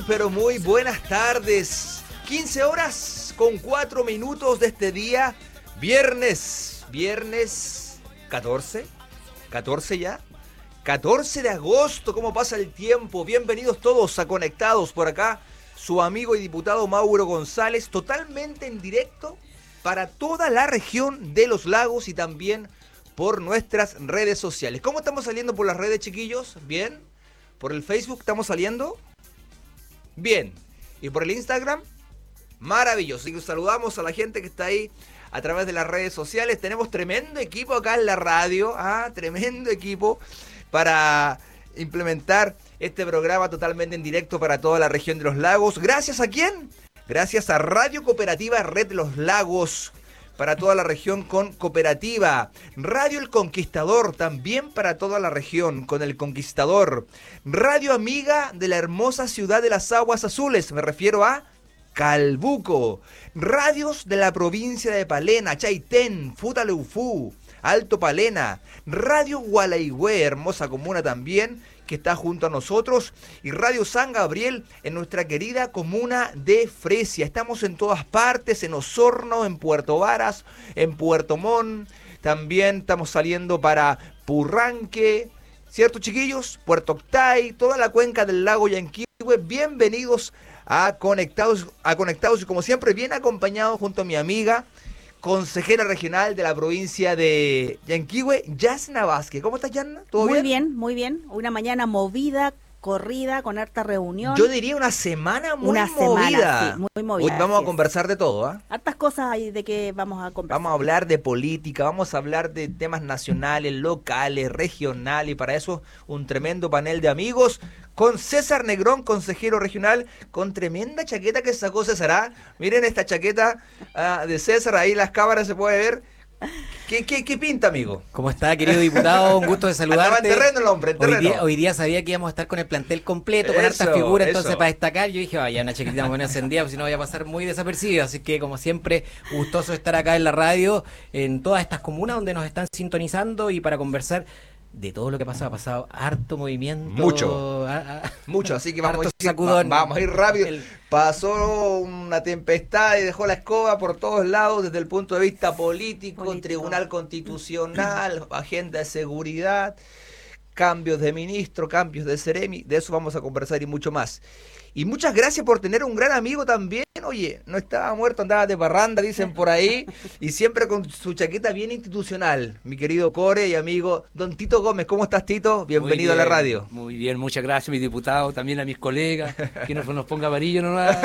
pero muy buenas tardes. 15 horas con 4 minutos de este día, viernes 14 ya, 14 de agosto. ¿Cómo pasa el tiempo? Bienvenidos todos a Conectados por acá. Su amigo y diputado Mauro González, totalmente en directo para toda la región de los lagos y también por nuestras redes sociales. ¿Cómo estamos saliendo por las redes, chiquillos? ¿Bien? ¿Por el Facebook estamos saliendo? Bien. ¿Y por el Instagram? Maravilloso. Y saludamos a la gente que está ahí a través de las redes sociales. Tenemos tremendo equipo acá en la radio. Tremendo equipo para implementar este programa totalmente en directo para toda la región de los lagos. ¿Gracias a quién? Gracias a Radio Cooperativa Red Los Lagos, para toda la región con Cooperativa. Radio El Conquistador, también para toda la región con El Conquistador. Radio Amiga de la hermosa ciudad de las Aguas Azules, me refiero a Calbuco. Radios de la provincia de Palena, Chaitén, Futaleufú, Alto Palena. Radio Gualaihue, hermosa comuna también, que está junto a nosotros, y Radio San Gabriel en nuestra querida comuna de Fresia. Estamos en todas partes, en Osorno, en Puerto Varas, en Puerto Montt, también estamos saliendo para Purranque, ¿cierto, chiquillos? Puerto Octay, toda la cuenca del lago Yanquihue. Bienvenidos a Conectados y como siempre bien acompañado junto a mi amiga consejera regional de la provincia de Yanquihue, Yasna Vázquez. ¿Cómo estás, Yasna? ¿Todo bien? Muy bien, muy bien. Una mañana movida, corrida, con harta reunión. Yo diría una semana muy movida. Sí, muy movida. Hoy vamos a conversar de todo, Hartas cosas hay de que vamos a conversar. Vamos a hablar de política, vamos a hablar de temas nacionales, locales, regionales, y para eso un tremendo panel de amigos con César Negrón, consejero regional, con tremenda chaqueta que sacó César. Miren esta chaqueta de César, ahí las cámaras se puede ver. ¿Qué pinta, amigo? ¿Cómo está, querido diputado? Un gusto de saludarte. Andaba en terreno el hombre, en terreno. Hoy día sabía que íbamos a estar con el plantel completo, con hartas figuras, entonces para destacar yo dije, vaya, una chaquetita me voy a encendida, porque si no voy a pasar muy desapercibido. Así que, como siempre, gustoso estar acá en la radio, en todas estas comunas donde nos están sintonizando y para conversar de todo lo que ha pasado harto movimiento. Mucho, así que vamos a ir rápido. Pasó una tempestad y dejó la escoba por todos lados desde el punto de vista político. Tribunal Constitucional, agenda de seguridad, cambios de ministro, cambios de Ceremi, de eso vamos a conversar y mucho más. Y muchas gracias por tener un gran amigo también. Oye, no estaba muerto, andaba de parranda, dicen por ahí, y siempre con su chaqueta bien institucional. Mi querido core y amigo Don Tito Gómez. ¿Cómo estás, Tito? Bienvenido a la radio. Muy bien, muchas gracias, mis diputados, también a mis colegas, que no nos ponga varillo nomás.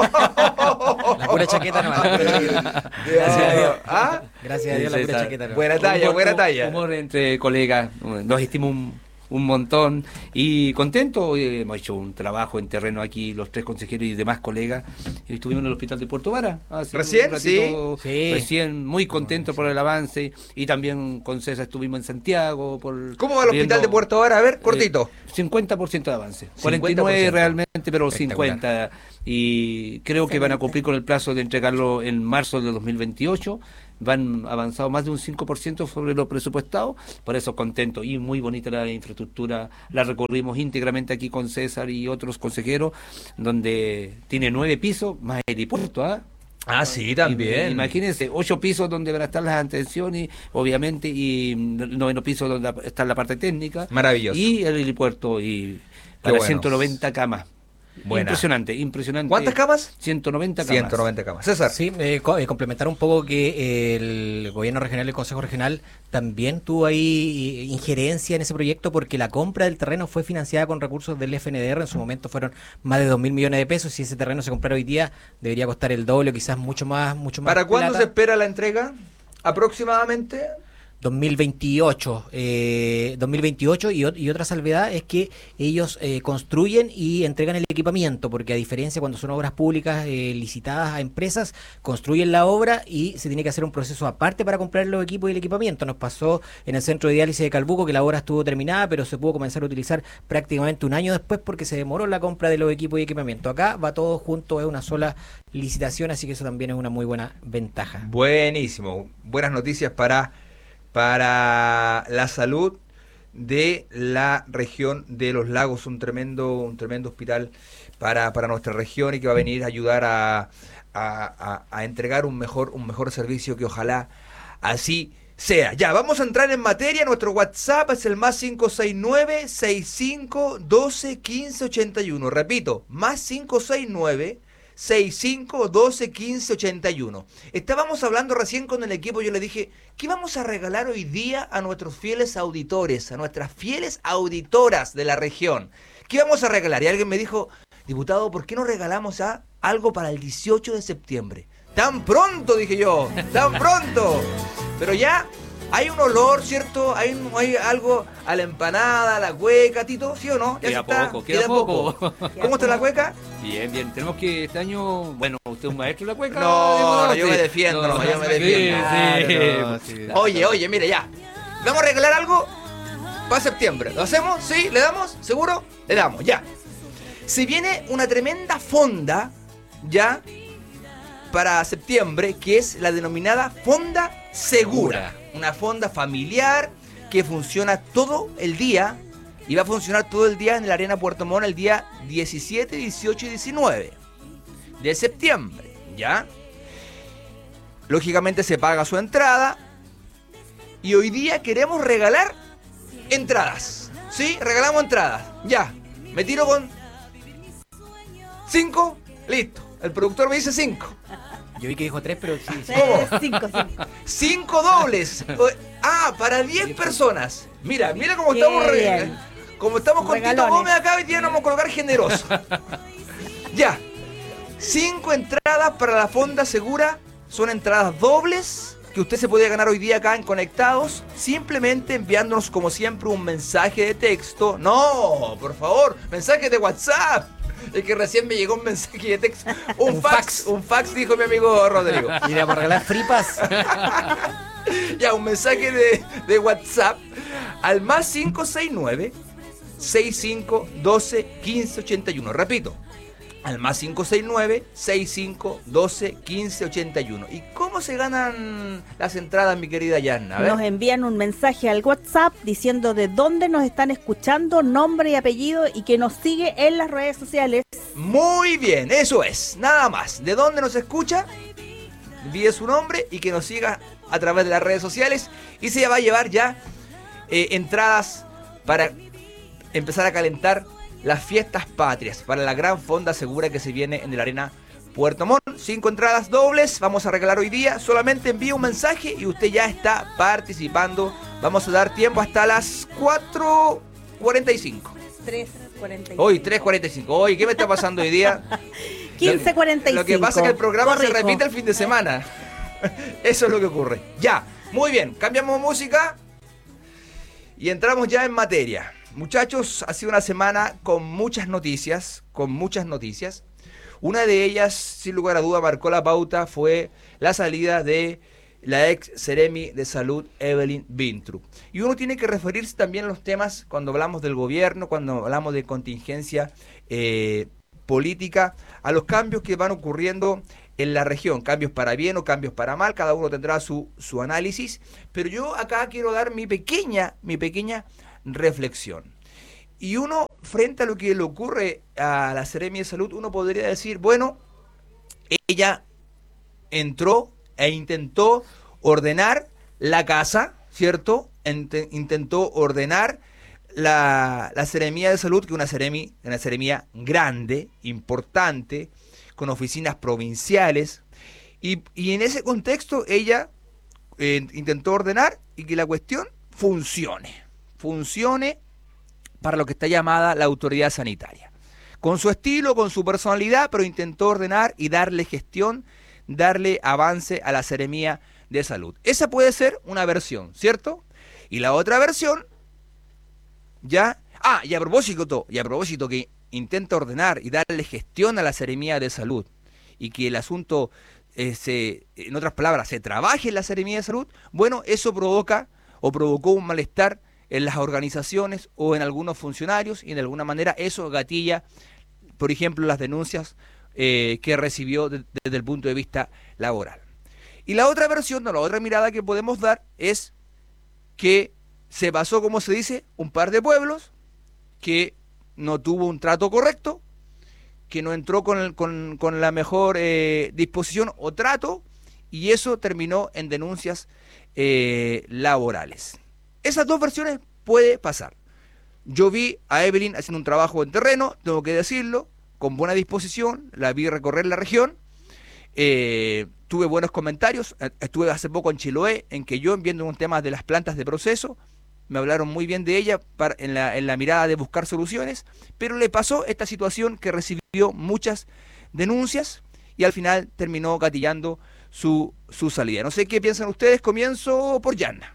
La pura chaqueta nomás. Gracias a Dios. Gracias a Dios, la pura chaqueta nomás. Buena talla. Humor entre colegas, nos estimo un montón y contento. Hemos hecho un trabajo en terreno aquí, los tres consejeros y demás colegas. Estuvimos en el hospital de Puerto Vara recién, sí. Recién, muy contento por el avance, y también con César estuvimos en Santiago. ¿Cómo va el hospital de Puerto Vara? A ver, cortito. 50% de avance, 49% realmente, pero 50%. Y creo que van a cumplir con el plazo de entregarlo en marzo de 2028. Van avanzado más de un 5% sobre lo presupuestado, por eso contento. Y muy bonita la infraestructura, la recorrimos íntegramente aquí con César y otros consejeros, donde tiene 9 pisos más helipuerto. Sí, también. Imagínense, 8 pisos donde van a estar las atenciones, obviamente, y el 9º piso donde está la parte técnica. Maravilloso. Y el helipuerto, y para 190 camas. Buena. Impresionante. ¿Cuántas camas? 190 camas. 190 camas. César. Sí, complementar un poco que el gobierno regional y el consejo regional también tuvo ahí injerencia en ese proyecto, porque la compra del terreno fue financiada con recursos del FNDR. En su momento fueron más de 2.000 millones de pesos. Si ese terreno se comprara hoy día, debería costar el doble, quizás mucho más. ¿Para cuándo se espera la entrega? ¿Aproximadamente? 2028 y otra salvedad es que ellos construyen y entregan el equipamiento, porque a diferencia cuando son obras públicas licitadas a empresas, construyen la obra y se tiene que hacer un proceso aparte para comprar los equipos y el equipamiento. Nos pasó en el centro de diálisis de Calbuco, que la obra estuvo terminada, pero se pudo comenzar a utilizar prácticamente un año después porque se demoró la compra de los equipos y equipamiento. Acá va todo junto, es una sola licitación, así que eso también es una muy buena ventaja. Buenísimo, buenas noticias para la salud de la región de los lagos, un tremendo hospital para nuestra región y que va a venir a ayudar a entregar un mejor servicio, que ojalá así sea. Ya, vamos a entrar en materia. Nuestro WhatsApp es el más 569-6512-1581. Repito, más 569-6512-1581. Estábamos hablando recién con el equipo, yo le dije, ¿qué vamos a regalar hoy día a nuestros fieles auditores, a nuestras fieles auditoras de la región? ¿Qué vamos a regalar? Y alguien me dijo, diputado, ¿por qué no regalamos algo para el 18 de septiembre? ¡Tan pronto!, dije yo, ¡tan pronto! Pero ya hay un olor, ¿cierto? Hay algo a la empanada, a la cueca, Tito, ¿sí o no? Ya queda poco. ¿Cómo está la cueca? Bien. Tenemos que este año... Bueno, ¿usted es un maestro de la cueca? No, yo me defiendo, yo me defiendo. Sí. Oye, mire, ya. ¿Vamos a regalar algo para septiembre? ¿Lo hacemos? ¿Sí? ¿Le damos? ¿Seguro? Le damos, ya. Se viene una tremenda fonda, ya, para septiembre, que es la denominada Fonda Segura. Una fonda familiar que funciona todo el día y va a funcionar todo el día en la Arena Puerto Montt el día 17, 18 y 19 de septiembre, ¿ya? Lógicamente se paga su entrada y hoy día queremos regalar entradas, ¿sí? Regalamos entradas, ya. Me tiro con 5, listo. El productor me dice 5. Yo vi que dijo 3, pero sí. ¿Cómo? 5. 5 dobles. Para 10 personas. Mira cómo estamos como estamos con Tito Gómez acá, hoy día nos vamos a colocar generosos. Ya. 5 entradas para la Fonda Segura. Son entradas dobles que usted se puede ganar hoy día acá en Conectados, simplemente enviándonos como siempre un mensaje de texto. No, por favor, mensaje de WhatsApp. Es que recién me llegó un mensaje de texto. Un fax, dijo mi amigo Rodrigo. Mira, por regalar fripas. Ya, un mensaje de WhatsApp al más 569-6512-1581. Repito, al más 569-6512-1581. ¿Y cómo se ganan las entradas, mi querida Yanna? Nos envían un mensaje al WhatsApp diciendo de dónde nos están escuchando, nombre y apellido, y que nos sigue en las redes sociales. Muy bien, eso es, nada más. ¿De dónde nos escucha? Envíe su nombre y que nos siga a través de las redes sociales y se va a llevar ya entradas para empezar a calentar las fiestas patrias para la gran Fonda Segura que se viene en la Arena Puerto Montt. 5 entradas dobles vamos a regalar hoy día. Solamente envíe un mensaje y usted ya está participando. Vamos a dar tiempo hasta las 4:45. 3:45. Hoy, 3:45. Hoy, ¿qué me está pasando hoy día? 15:45. Lo que pasa es que el programa Corrijo. se repite el fin de semana. Eso es lo que ocurre. Ya, muy bien. Cambiamos música y entramos ya en materia. Muchachos, ha sido una semana con muchas noticias. Una de ellas, sin lugar a duda, marcó la pauta, fue la salida de la ex Seremi de Salud, Evelyn Bintrup. Y uno tiene que referirse también a los temas cuando hablamos del gobierno, cuando hablamos de contingencia política, a los cambios que van ocurriendo en la región, cambios para bien o cambios para mal, cada uno tendrá su análisis, pero yo acá quiero dar mi pequeña reflexión. Y uno, frente a lo que le ocurre a la Seremi de Salud, uno podría decir, bueno, ella entró e intentó ordenar la casa, ¿cierto? Intentó ordenar la Seremía de Salud, que es una seremía grande, importante, con oficinas provinciales, y en ese contexto ella intentó ordenar y que la cuestión funcione para lo que está llamada la autoridad sanitaria. Con su estilo, con su personalidad, pero intentó ordenar y darle gestión, darle avance a la Seremía de Salud. Esa puede ser una versión, ¿cierto? Y la otra versión, ya... y a propósito que intenta ordenar y darle gestión a la Seremía de Salud y que el asunto, en otras palabras, se trabaje en la Seremía de Salud, bueno, eso provocó un malestar en las organizaciones o en algunos funcionarios y de alguna manera eso gatilla, por ejemplo, las denuncias que recibió desde el punto de vista laboral. Y la otra versión, la otra mirada que podemos dar es que se pasó, como se dice, un par de pueblos, que no tuvo un trato correcto, que no entró con la mejor disposición o trato, y eso terminó en denuncias laborales. Esas dos versiones puede pasar. Yo vi a Evelyn haciendo un trabajo en terreno, tengo que decirlo, con buena disposición, la vi recorrer la región, tuve buenos comentarios, estuve hace poco en Chiloé, en que yo, viendo un tema de las plantas de proceso, me hablaron muy bien de ella en la mirada de buscar soluciones, pero le pasó esta situación que recibió muchas denuncias y al final terminó gatillando su salida. No sé qué piensan ustedes, comienzo por Yanna.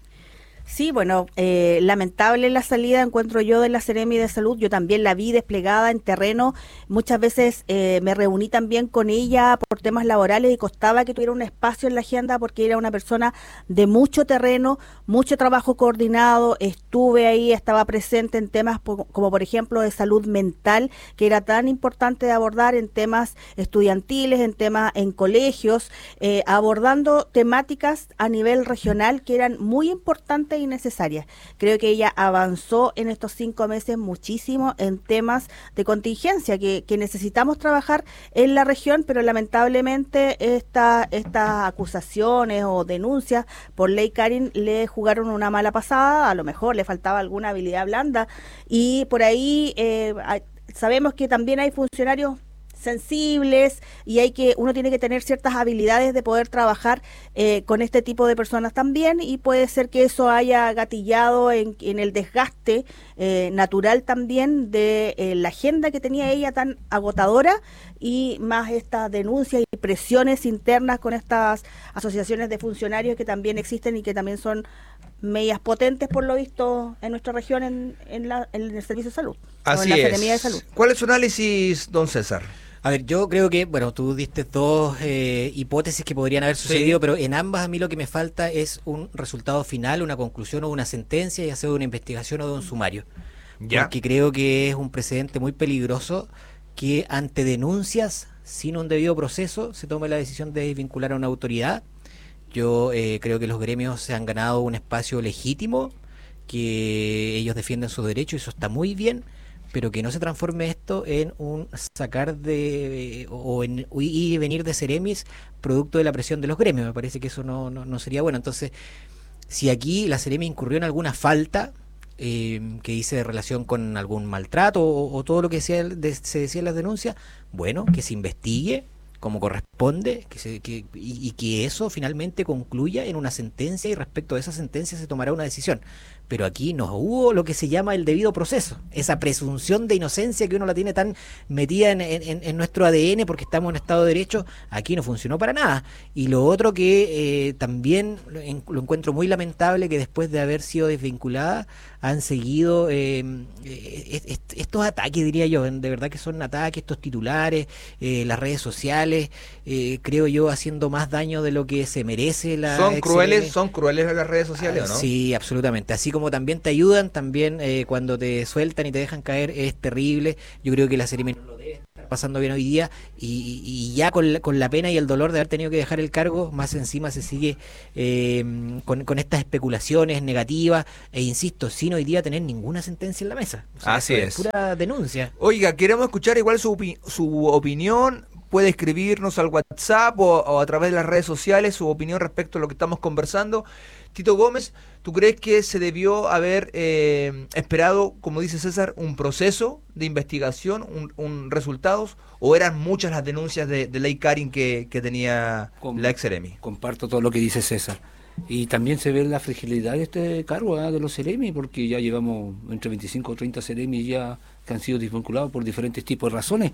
Sí, bueno, lamentable la salida, encuentro yo, de la Seremi de Salud. Yo también la vi desplegada en terreno. Muchas veces me reuní también con ella por temas laborales y costaba que tuviera un espacio en la agenda porque era una persona de mucho terreno, mucho trabajo coordinado. Estuve ahí, estaba presente en temas como por ejemplo de salud mental, que era tan importante de abordar en temas estudiantiles, en temas en colegios, abordando temáticas a nivel regional que eran muy importantes y necesarias. Creo que ella avanzó en estos 5 meses muchísimo en temas de contingencia que necesitamos trabajar en la región, pero lamentablemente estas acusaciones o denuncias por ley Karin le jugaron una mala pasada. A lo mejor le faltaba alguna habilidad blanda y por ahí sabemos que también hay funcionarios sensibles y uno tiene que tener ciertas habilidades de poder trabajar con este tipo de personas también, y puede ser que eso haya gatillado en el desgaste natural también de la agenda que tenía ella tan agotadora, y más estas denuncias y presiones internas con estas asociaciones de funcionarios que también existen y que también son medias potentes por lo visto en nuestra región en el servicio de salud. Así o en la es. Seremía de Salud. ¿Cuál es su análisis, don César? A ver, yo creo que, bueno, tú diste dos hipótesis que podrían haber sucedido, pero en ambas a mí lo que me falta es un resultado final, una conclusión o una sentencia, ya sea de una investigación o de un sumario. Ya. Porque creo que es un precedente muy peligroso que ante denuncias sin un debido proceso se tome la decisión de vincular a una autoridad. Yo creo que los gremios se han ganado un espacio legítimo, que ellos defienden sus derechos y eso está muy bien, pero que no se transforme esto en un sacar de o en ir y venir de Seremis producto de la presión de los gremios. Me parece que eso no sería bueno. Entonces, si aquí la Seremi incurrió en alguna falta que dice de relación con algún maltrato o todo lo que se decía en las denuncias, bueno, que se investigue como corresponde, y que eso finalmente concluya en una sentencia, y respecto de esa sentencia se tomará una decisión. Pero aquí no hubo lo que se llama el debido proceso, esa presunción de inocencia que uno la tiene tan metida en nuestro ADN porque estamos en Estado de Derecho. Aquí no funcionó para nada. Y lo otro que también lo encuentro muy lamentable, que después de haber sido desvinculada han seguido estos ataques, diría yo, de verdad que son ataques, estos titulares, las redes sociales, creo yo, haciendo más daño de lo que se merece la son crueles las redes sociales, ¿o no? Sí, absolutamente. Así como también te ayudan, también cuando te sueltan y te dejan caer es terrible. Yo creo que la Seremi no lo debe estar pasando bien hoy día, y ya con la pena y el dolor de haber tenido que dejar el cargo, más encima se sigue con estas especulaciones negativas, e insisto, sin hoy día tener ninguna sentencia en la mesa. O sea, así es. Pura denuncia. Oiga, queremos escuchar igual su opinión. Puede escribirnos al WhatsApp o a través de las redes sociales su opinión respecto a lo que estamos conversando. Tito Gómez, ¿tú crees que se debió haber esperado, como dice César, un proceso de investigación, un resultados, o eran muchas las denuncias de ley Karin que tenía la ex Seremi? Comparto todo lo que dice César. Y también se ve la fragilidad de este cargo de los Seremi, porque ya llevamos entre 25 o 30 Seremi ya que han sido desvinculados por diferentes tipos de razones.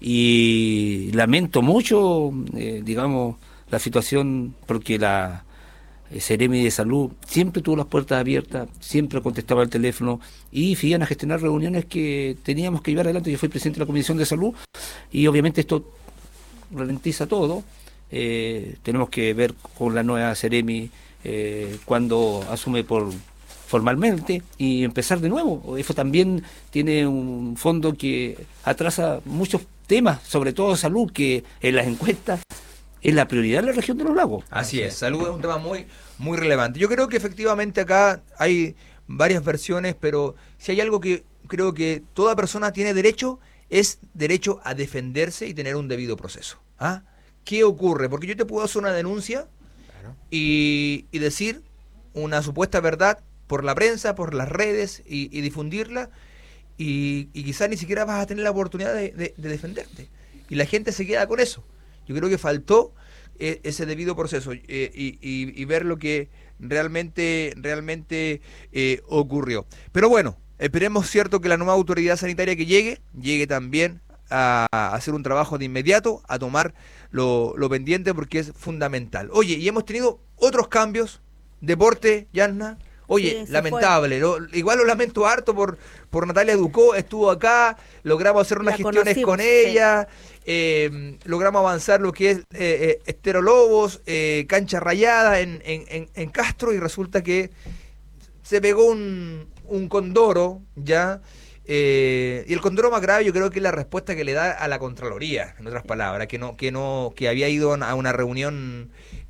Y lamento mucho, digamos, la situación, porque la Seremi de Salud siempre tuvo las puertas abiertas, siempre contestaba el teléfono y iban a gestionar reuniones que teníamos que llevar adelante. Yo fui presidente de la Comisión de Salud y obviamente esto ralentiza todo. Tenemos que ver con la nueva Seremi cuando asume formalmente y empezar de nuevo. Eso también tiene un fondo que atrasa muchos temas, sobre todo salud, que en las encuestas es la prioridad en la región de los lagos. Así es, salud es un tema muy relevante. Yo creo que efectivamente acá hay varias versiones, pero si hay algo que creo que toda persona tiene derecho, es derecho a defenderse y tener un debido proceso. ¿Ah? ¿Qué ocurre? Porque yo te puedo hacer una denuncia y decir una supuesta verdad por la prensa, por las redes y difundirla, y quizás ni siquiera vas a tener la oportunidad de defenderte. Y la gente se queda con eso. Yo creo que faltó ese debido proceso y ver lo que realmente ocurrió. Pero bueno, esperemos, cierto, que la nueva autoridad sanitaria que llegue también a hacer un trabajo de inmediato, a tomar lo pendiente, porque es fundamental. Oye, y hemos tenido otros cambios. Deporte, Yanna. Oye, sí, lamentable, igual lo lamento harto por Natalia Ducó, estuvo acá, logramos hacer unas gestiones con ella, logramos avanzar lo que es Estero Lobos, cancha rayada en Castro, y resulta que se pegó un condoro, ya, y el condoro más grave yo creo que es la respuesta que le da a la Contraloría, en otras palabras, que había ido a una reunión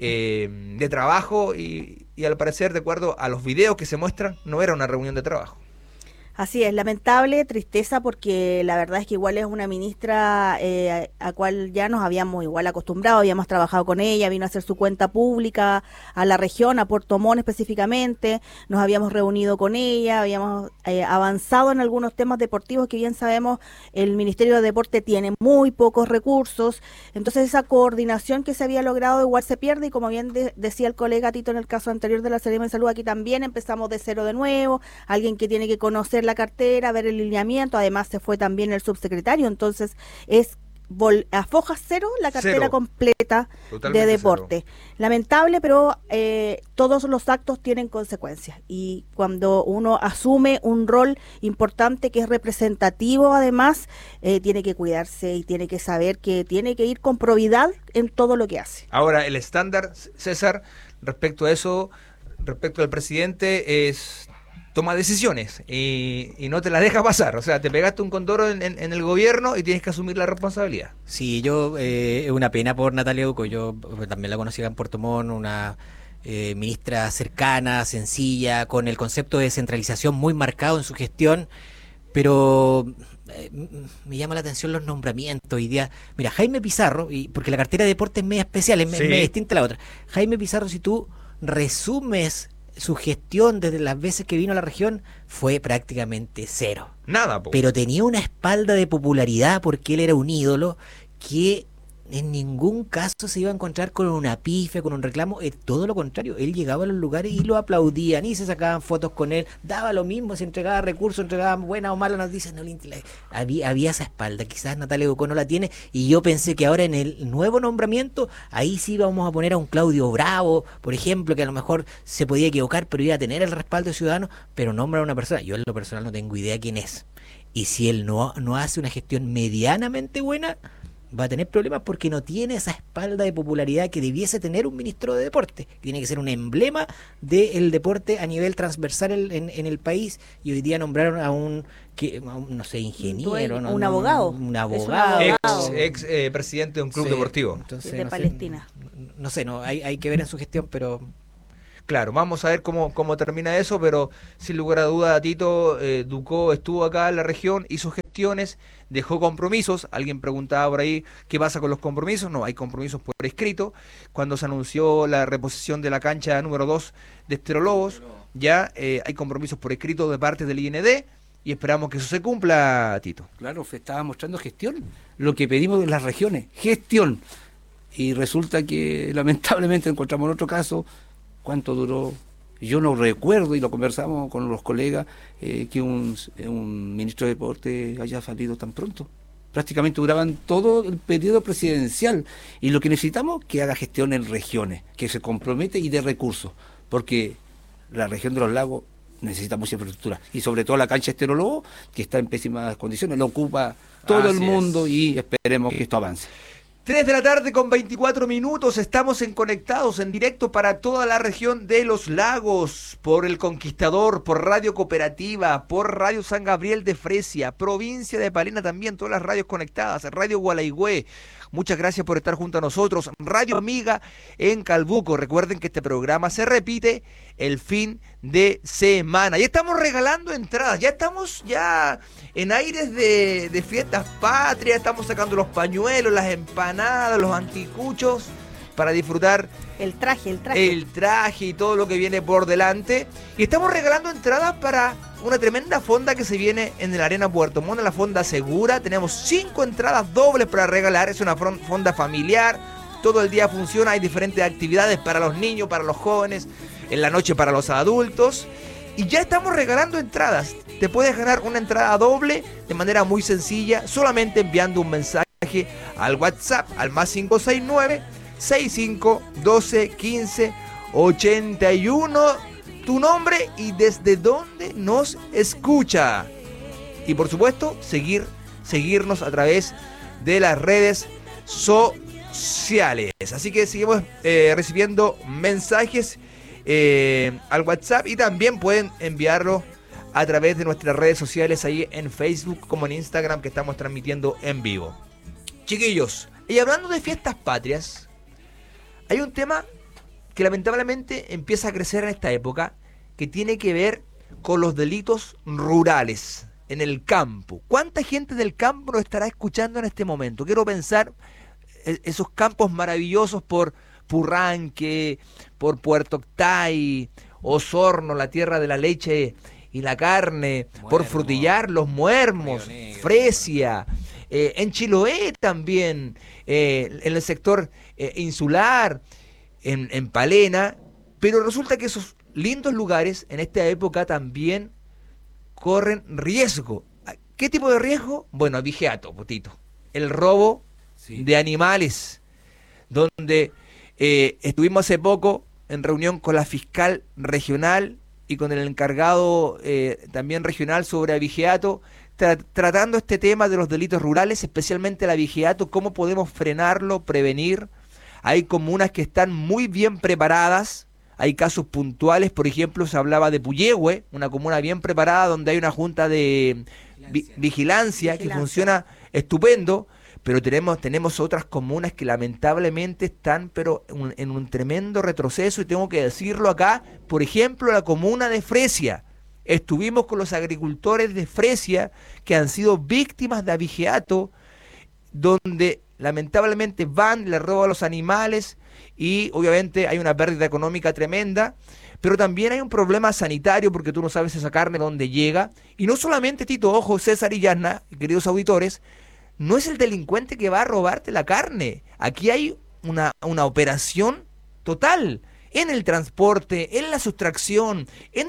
de trabajo y al parecer, de acuerdo a los videos que se muestran, no era una reunión de trabajo. Así es, lamentable, tristeza, porque la verdad es que igual es una ministra a cual ya nos habíamos igual acostumbrado, habíamos trabajado con ella, vino a hacer su cuenta pública a la región, a Puerto Montt específicamente, nos habíamos reunido con ella, habíamos avanzado en algunos temas deportivos que bien sabemos el Ministerio de Deporte tiene muy pocos recursos, entonces esa coordinación que se había logrado igual se pierde, y como bien decía el colega Tito en el caso anterior de la Seremi de Salud, aquí también empezamos de cero de nuevo, alguien que tiene que conocer la cartera, ver el lineamiento, además se fue también el subsecretario, entonces es a foja cero la cartera cero, completa de deporte. Cero. Lamentable, pero todos los actos tienen consecuencias, y cuando uno asume un rol importante que es representativo, además tiene que cuidarse y tiene que saber que tiene que ir con probidad en todo lo que hace. Ahora, el estándar, César, respecto a eso, respecto al presidente, es toma decisiones y no te la deja pasar. O sea, te pegaste un condoro en el gobierno y tienes que asumir la responsabilidad. Sí, yo, es una pena por Natalia Ducó. Yo también la conocí en Puerto Montt, una ministra cercana, sencilla, con el concepto de descentralización muy marcado en su gestión, pero me llama la atención los nombramientos hoy día. Mira, Jaime Pizarro, porque la cartera de deporte es media especial, es media distinta a la otra. Jaime Pizarro, si tú resumes su gestión desde las veces que vino a la región, fue prácticamente cero. Nada, po. Pero tenía una espalda de popularidad porque él era un ídolo que en ningún caso se iba a encontrar con una pifia, con un reclamo, todo lo contrario, él llegaba a los lugares y lo aplaudían y se sacaban fotos con él, daba lo mismo, se entregaba recursos, entregaba buena o mala noticia, no, había esa espalda, quizás Natalia Ducó no la tiene, y yo pensé que ahora en el nuevo nombramiento, ahí sí vamos a poner a un Claudio Bravo, por ejemplo, que a lo mejor se podía equivocar, pero iba a tener el respaldo de ciudadanos, pero nombra a una persona, yo en lo personal no tengo idea quién es, y si él no hace una gestión medianamente buena, va a tener problemas porque no tiene esa espalda de popularidad que debiese tener un ministro de deporte. Tiene que ser un emblema del deporte a nivel transversal en el país, y hoy día nombraron a un no sé, ingeniero, un abogado. Un abogado. Ex presidente de un club deportivo. Entonces, de Palestina. No sé, hay que ver en su gestión, pero... Claro, vamos a ver cómo termina eso, pero sin lugar a duda, Tito, Ducó estuvo acá en la región, hizo gestiones, dejó compromisos. Alguien preguntaba por ahí qué pasa con los compromisos. No, hay compromisos por escrito. Cuando se anunció la reposición de la cancha número 2 de Estero Lobos, ya hay compromisos por escrito de parte del IND, y esperamos que eso se cumpla, Tito. Claro, estaba mostrando gestión, lo que pedimos de las regiones, gestión. Y resulta que lamentablemente encontramos en otro caso. ¿Cuánto duró? Yo no recuerdo, y lo conversamos con los colegas, que un ministro de deporte haya salido tan pronto. Prácticamente duraban todo el periodo presidencial, y lo que necesitamos es que haga gestión en regiones, que se compromete y dé recursos, porque la región de los lagos necesita mucha infraestructura, y sobre todo la cancha Estero Lobos, que está en pésimas condiciones, lo ocupa todo el mundo, y esperemos que esto avance. 3 de la tarde con 24 minutos, estamos conectados en directo para toda la región de los lagos, por El Conquistador, por Radio Cooperativa, por Radio San Gabriel de Fresia, provincia de Palena también, todas las radios conectadas, Radio Gualaigüe, muchas gracias por estar junto a nosotros. Radio Amiga en Calbuco. Recuerden que este programa se repite el fin de semana. Ya estamos regalando entradas, ya estamos en aires de fiestas patrias, estamos sacando los pañuelos, las empanadas, los anticuchos para disfrutar el traje y todo lo que viene por delante. Y estamos regalando entradas para una tremenda fonda que se viene en la Arena Puerto Montt, la Fonda Segura. Tenemos 5 entradas dobles para regalar. Es una fonda familiar, todo el día funciona, hay diferentes actividades para los niños, para los jóvenes, en la noche para los adultos. Y ya estamos regalando entradas. Te puedes ganar una entrada doble de manera muy sencilla, solamente enviando un mensaje al WhatsApp, al más 569-6512-1581, tu nombre y desde dónde nos escucha. Y por supuesto, seguirnos a través de las redes sociales. Así que seguimos recibiendo mensajes al WhatsApp y también pueden enviarlo a través de nuestras redes sociales, ahí en Facebook como en Instagram, que estamos transmitiendo en vivo. Chiquillos, y hablando de fiestas patrias, hay un tema que lamentablemente empieza a crecer en esta época, que tiene que ver con los delitos rurales en el campo. ¿Cuánta gente del campo nos estará escuchando en este momento? Quiero pensar esos campos maravillosos por Purranque, por Puerto Octay, Osorno, la tierra de la leche y la carne, por Frutillar, Los Muermos, Fresia, en Chiloé también, en el sector insular, en Palena. Pero resulta que esos lindos lugares en esta época también corren riesgo. ¿Qué tipo de riesgo? Bueno, abigeato, Potito. El robo de animales, donde estuvimos hace poco en reunión con la fiscal regional y con el encargado también regional sobre abigeato, tratando este tema de los delitos rurales, especialmente el abigeato, cómo podemos frenarlo, prevenir. Hay comunas que están muy bien preparadas, hay casos puntuales, por ejemplo, se hablaba de Puyehue, una comuna bien preparada donde hay una junta de vigilancia que funciona estupendo, pero tenemos otras comunas que lamentablemente están pero en un tremendo retroceso, y tengo que decirlo acá. Por ejemplo, la comuna de Fresia. Estuvimos con los agricultores de Fresia que han sido víctimas de abigeato, donde lamentablemente le roban los animales y obviamente hay una pérdida económica tremenda, pero también hay un problema sanitario porque tú no sabes esa carne dónde llega. Y no solamente, Tito, ojo, César y Yasna, queridos auditores, no es el delincuente que va a robarte la carne. Aquí hay una operación total en el transporte, en la sustracción, en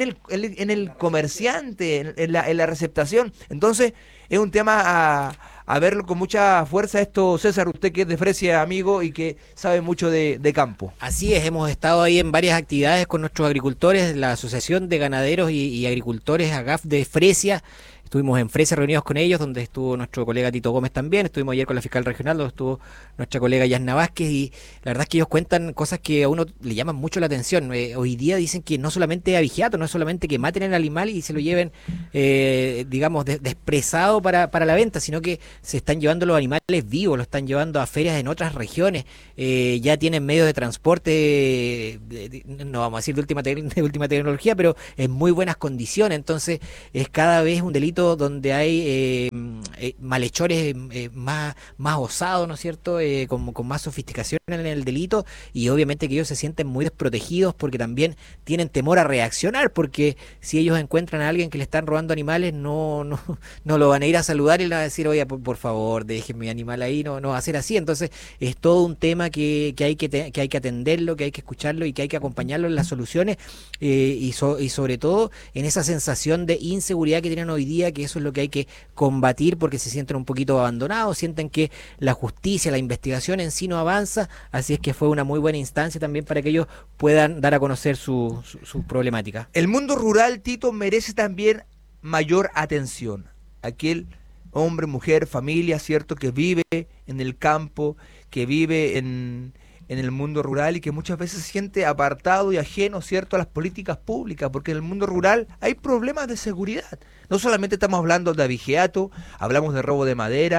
el comerciante, en la receptación. Entonces es un tema a verlo con mucha fuerza esto, César, usted que es de Fresia, amigo, y que sabe mucho de campo. Así es, hemos estado ahí en varias actividades con nuestros agricultores, la Asociación de Ganaderos y Agricultores AGAF de Fresia. Estuvimos en Fresia reunidos con ellos, donde estuvo nuestro colega Tito Gómez también. Estuvimos ayer con la fiscal regional, donde estuvo nuestra colega Yasna Vázquez, y la verdad es que ellos cuentan cosas que a uno le llaman mucho la atención. Hoy día dicen que no solamente abigeato, no es solamente que maten el animal y se lo lleven, digamos, despresado para la venta, sino que se están llevando los animales vivos, lo están llevando a ferias en otras regiones. Ya tienen medios de transporte, no vamos a decir de última tecnología, pero en muy buenas condiciones. Entonces es cada vez un delito donde hay malhechores más osados, ¿no es cierto?, con más sofisticación en el delito, y obviamente que ellos se sienten muy desprotegidos porque también tienen temor a reaccionar, porque si ellos encuentran a alguien que le están robando animales, no lo van a ir a saludar y le van a decir, oye, por favor, dejen mi animal ahí, no va a ser así. Entonces es todo un tema que hay que atenderlo, que hay que escucharlo y que hay que acompañarlo en las soluciones, y sobre todo en esa sensación de inseguridad que tienen hoy día, que eso es lo que hay que combatir, porque se sienten un poquito abandonados, sienten que la justicia, la investigación en sí no avanza. Así es que fue una muy buena instancia también para que ellos puedan dar a conocer su problemática. El mundo rural, Tito, merece también mayor atención. Aquel hombre, mujer, familia, ¿cierto?, que vive en el campo, que vive en el mundo rural y que muchas veces se siente apartado y ajeno, ¿cierto?, a las políticas públicas, porque en el mundo rural hay problemas de seguridad. No solamente estamos hablando de abigeato, hablamos de robo de madera,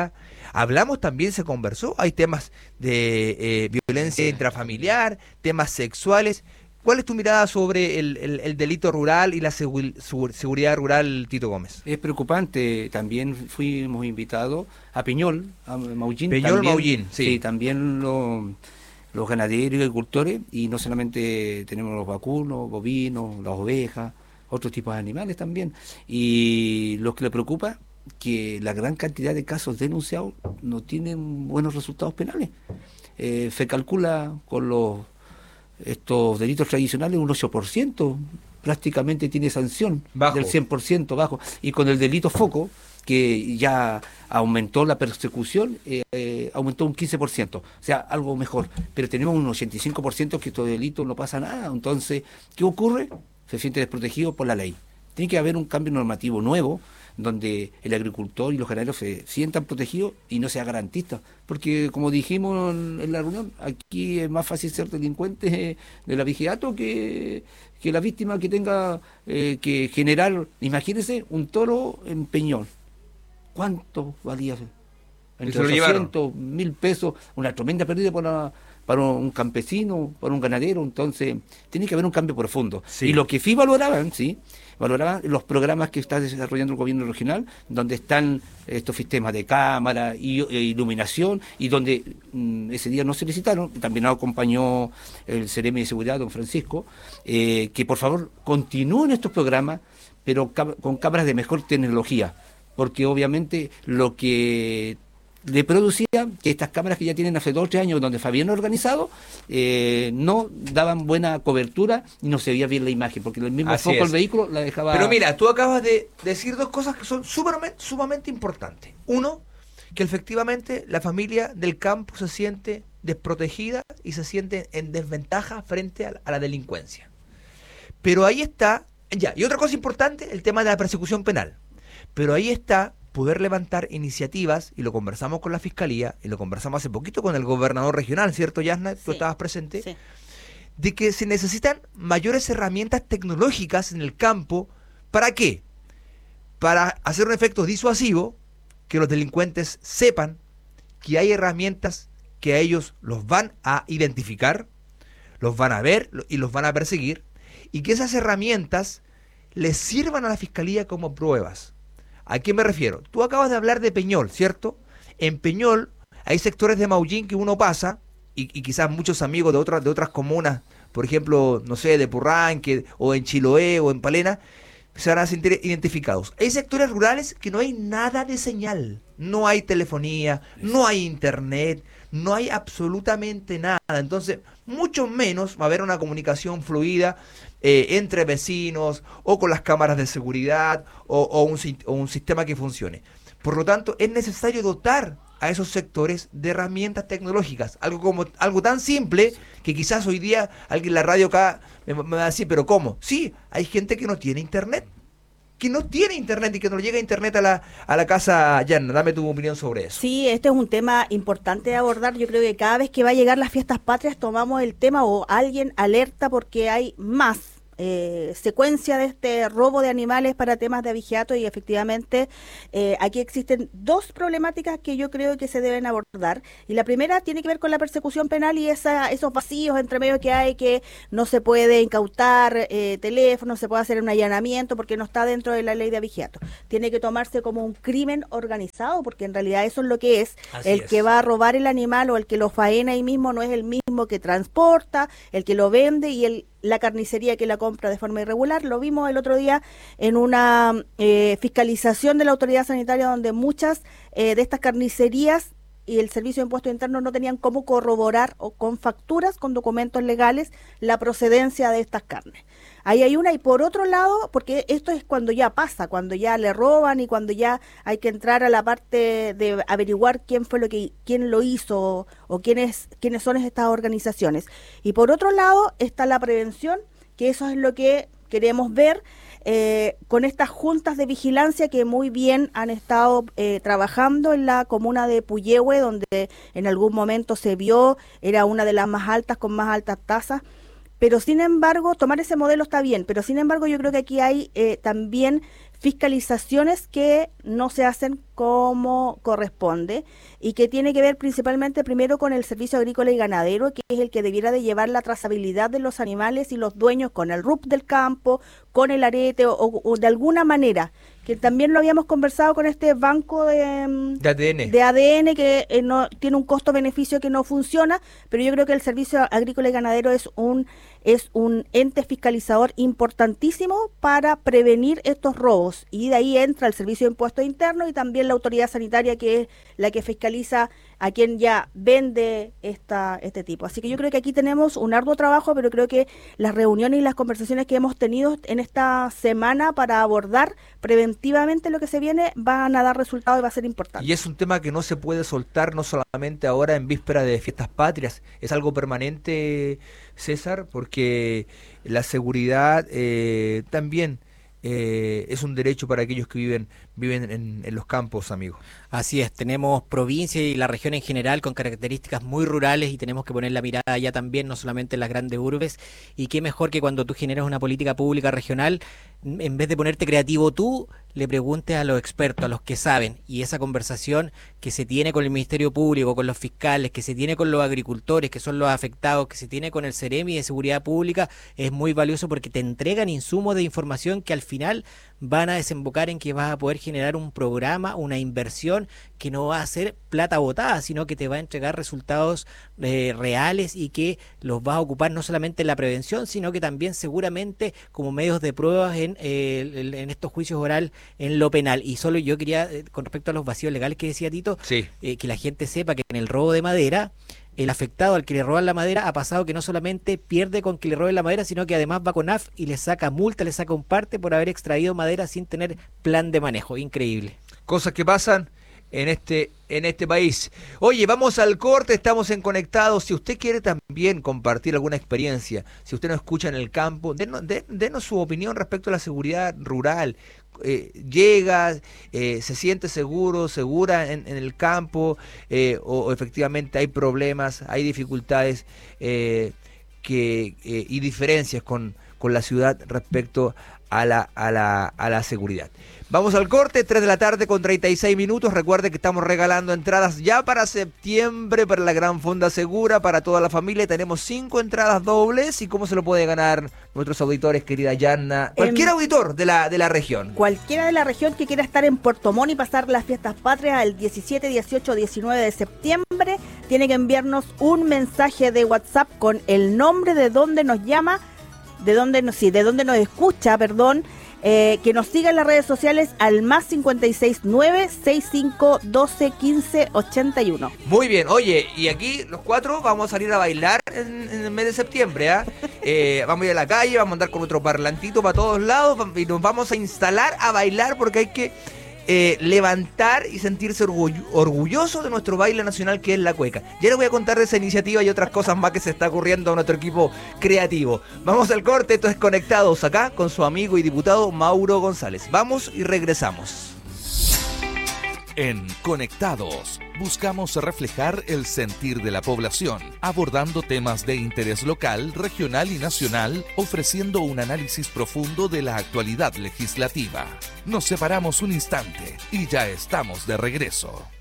hablamos también, se conversó, hay temas de violencia intrafamiliar, temas sexuales. ¿Cuál es tu mirada sobre el delito rural y la seguridad rural, Tito Gómez? Es preocupante. También fuimos invitados a Peñol, a Maullín. Maullín, sí. Sí, también los ganaderos y agricultores, y no solamente tenemos los vacunos, bovinos, las ovejas, otros tipos de animales también. Y lo que le preocupa, que la gran cantidad de casos denunciados no tienen buenos resultados penales. Se calcula con estos delitos tradicionales un 8%, prácticamente tiene sanción bajo. Del 100% bajo, y con el delito foco, que ya aumentó la persecución, aumentó un 15%, o sea, algo mejor, pero tenemos un 85% que estos delitos no pasa nada. Entonces, ¿qué ocurre? Se siente desprotegido por la ley. Tiene que haber un cambio normativo nuevo, donde el agricultor y los ganaderos se sientan protegidos y no sea garantista, porque como dijimos en la reunión, aquí es más fácil ser delincuente de la vigilato que la víctima que tenga que generar. Imagínense un toro en Peñol, ¿cuánto valía? Entre 800, 1.000 pesos, una tremenda pérdida para un campesino, para un ganadero. Entonces tiene que haber un cambio profundo. Sí. Y lo que sí valoraban los programas que está desarrollando el gobierno regional, donde están estos sistemas de cámara e iluminación, y donde ese día no se licitaron. También nos acompañó el Ceremi de Seguridad, don Francisco, que por favor continúen estos programas, pero con cámaras de mejor tecnología, porque obviamente lo que le producía que estas cámaras que ya tienen hace 2 o 3 años, donde se habían organizado, no daban buena cobertura y no se veía bien la imagen, porque el mismo foco del vehículo la dejaba... Pero mira, tú acabas de decir 2 cosas que son sumamente importantes. Uno, que efectivamente la familia del campo se siente desprotegida y se siente en desventaja frente a la delincuencia. Pero ahí está, ya, y otra cosa importante, el tema de la persecución penal. Pero ahí está poder levantar iniciativas, y lo conversamos con la Fiscalía, y lo conversamos hace poquito con el gobernador regional, ¿cierto, Yasna? Tú estabas presente. Sí. De que se necesitan mayores herramientas tecnológicas en el campo. ¿Para qué? Para hacer un efecto disuasivo, que los delincuentes sepan que hay herramientas que a ellos los van a identificar, los van a ver y los van a perseguir, y que esas herramientas les sirvan a la Fiscalía como pruebas. ¿A qué me refiero? Tú acabas de hablar de Peñol, ¿cierto? En Peñol hay sectores de Maullín que uno pasa, y quizás muchos amigos de otras comunas, por ejemplo, no sé, de Purranque, o en Chiloé, o en Palena, se van a sentir identificados. Hay sectores rurales que no hay nada de señal, no hay telefonía, no hay internet, no hay absolutamente nada. Entonces, mucho menos va a haber una comunicación fluida entre vecinos, o con las cámaras de seguridad, o un sistema que funcione. Por lo tanto, es necesario dotar a esos sectores de herramientas tecnológicas, algo tan simple que quizás hoy día alguien en la radio acá me va a decir, pero ¿cómo? Sí, hay gente que no tiene internet, y que no llega internet a la casa. Yanna, dame tu opinión sobre eso. Sí, este es un tema importante de abordar. Yo creo que cada vez que va a llegar las fiestas patrias tomamos el tema, o alguien alerta porque hay más secuencia de este robo de animales para temas de abigeato, y efectivamente aquí existen 2 problemáticas que yo creo que se deben abordar, y la primera tiene que ver con la persecución penal y esos vacíos entre medio que hay, que no se puede incautar teléfono, se puede hacer un allanamiento porque no está dentro de la ley de abigeato. Tiene que tomarse como un crimen organizado, porque en realidad eso es lo que es. Que va a robar el animal, o el que lo faena ahí mismo, no es el mismo que transporta, el que lo vende, y la carnicería que la compra de forma irregular. Lo vimos el otro día en una fiscalización de la autoridad sanitaria, donde muchas de estas carnicerías y el Servicio de Impuestos Internos no tenían cómo corroborar, o con facturas, con documentos legales, la procedencia de estas carnes. Ahí hay una. Y por otro lado, porque esto es cuando ya pasa, cuando ya le roban, y cuando ya hay que entrar a la parte de averiguar quién lo hizo, o quiénes son estas organizaciones. Y por otro lado está la prevención, que eso es lo que queremos ver con estas juntas de vigilancia que muy bien han estado trabajando en la comuna de Puyehue, donde en algún momento se vio, era una de las más altas, con más altas tasas. pero sin embargo, tomar ese modelo está bien, pero sin embargo yo creo que aquí hay también fiscalizaciones que no se hacen como corresponde y que tiene que ver principalmente primero con el Servicio Agrícola y Ganadero, que es el que debiera de llevar la trazabilidad de los animales y los dueños con el RUP del campo, con el arete o de alguna manera, que también lo habíamos conversado con este banco de ADN que no tiene un costo-beneficio que no funciona, pero yo creo que el Servicio Agrícola y Ganadero es un ente fiscalizador importantísimo para prevenir estos robos, y de ahí entra el Servicio de Impuestos Internos y también la autoridad sanitaria, que es la que fiscaliza a quien ya vende este tipo. Así que yo creo que aquí tenemos un arduo trabajo, pero creo que las reuniones y las conversaciones que hemos tenido en esta semana para abordar preventivamente lo que se viene van a dar resultados y va a ser importante. Y es un tema que no se puede soltar, no solamente ahora en víspera de fiestas patrias, es algo permanente, César, porque la seguridad también es un derecho para aquellos que viven en los campos, amigo. Así es, tenemos provincia y la región en general con características muy rurales y tenemos que poner la mirada allá también, no solamente en las grandes urbes, y qué mejor que cuando tú generas una política pública regional, en vez de ponerte creativo tú, le preguntes a los expertos, a los que saben, y esa conversación que se tiene con el Ministerio Público, con los fiscales, que se tiene con los agricultores, que son los afectados, que se tiene con el Ceremi de Seguridad Pública, es muy valioso porque te entregan insumos de información que al final van a desembocar en que vas a poder generar un programa, una inversión que no va a ser plata botada, sino que te va a entregar resultados reales y que los vas a ocupar no solamente en la prevención, sino que también seguramente como medios de pruebas en estos juicios oral en lo penal. Y solo yo quería, con respecto a los vacíos legales que decía Tito, sí, que la gente sepa que en el robo de madera, el afectado al que le roban la madera ha pasado que no solamente pierde con que le roben la madera, sino que además va con AF y le saca multa, le saca un parte por haber extraído madera sin tener plan de manejo. Increíble. Cosas que pasan en este país. Oye, vamos al corte, estamos en Conectados. Si usted quiere también compartir alguna experiencia, si usted nos escucha en el campo, denos su opinión respecto a la seguridad rural. Llega, se siente segura en el campo, o efectivamente hay problemas, hay dificultades y diferencias con la ciudad respecto a la seguridad. Vamos al corte, 3 de la tarde con 36 minutos. Recuerde que estamos regalando entradas ya para septiembre para la Gran Fonda Segura, para toda la familia. Tenemos 5 entradas dobles. ¿Y cómo se lo puede ganar nuestros auditores, querida Yanna? Cualquier auditor de la región. Cualquiera de la región que quiera estar en Puerto Montt y pasar las fiestas patrias el 17, 18, 19 de septiembre, tiene que enviarnos un mensaje de WhatsApp con el nombre de donde nos llama, de donde nos escucha, que nos siga en las redes sociales al más 569-6512-1581. Muy bien, oye, y aquí los 4 vamos a salir a bailar en el mes de septiembre, vamos a ir a la calle, vamos a andar con otro parlantito para todos lados y nos vamos a instalar a bailar porque hay que levantar y sentirse orgulloso de nuestro baile nacional, que es la cueca. Ya les voy a contar de esa iniciativa y otras cosas más que se está ocurriendo a nuestro equipo creativo. Vamos al corte, esto es Conectados acá con su amigo y diputado Mauro González. Vamos y regresamos. En Conectados buscamos reflejar el sentir de la población, abordando temas de interés local, regional y nacional, ofreciendo un análisis profundo de la actualidad legislativa. Nos separamos un instante y ya estamos de regreso.